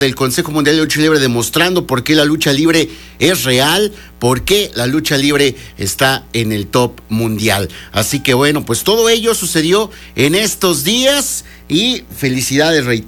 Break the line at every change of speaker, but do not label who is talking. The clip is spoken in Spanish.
del Consejo Mundial de Lucha Libre, demostrando por qué la lucha libre es real, por qué la lucha libre está en el top mundial. Así que bueno, pues todo ello sucedió en estos días y felicidades, reitero.